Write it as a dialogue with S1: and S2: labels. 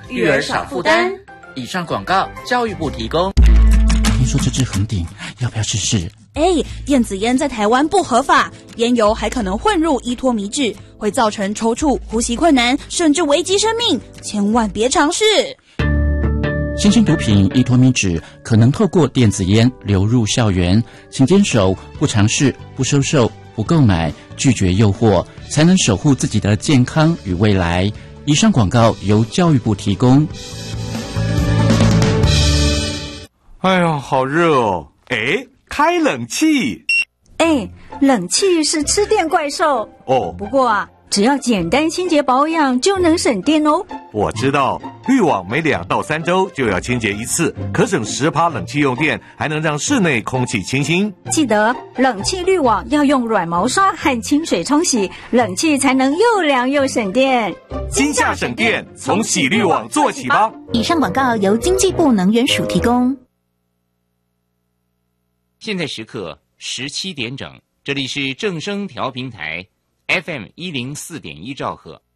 S1: 育儿少负担。
S2: 以上广告，教育部提供。
S3: 听说这支很顶，要不要试试？
S4: 电子烟在台湾不合法，烟油还可能混入依托米脂，会造成抽搐、呼吸困难，甚至危及生命，千万别尝试。
S3: 新兴毒品依托米脂可能透过电子烟流入校园，请坚守不尝试、不收受、不购买、拒绝诱惑，才能守护自己的健康与未来。以上广告由教育部提供。
S5: 哎呀，好热哦！开冷气。
S6: 冷气是吃电怪兽
S5: 哦。
S6: 不过只要简单清洁保养就能省电哦。
S5: 我知道，滤网每2到3周就要清洁一次，可省10%冷气用电，还能让室内空气清新。
S6: 记得冷气滤网要用软毛刷和清水冲洗，冷气才能又凉又省电。
S5: 今夏省电，从洗滤网做起吧。
S7: 以上广告由经济部能源署提供。
S1: 现在时刻17点整，这里是正声调频台 FM104.1兆赫。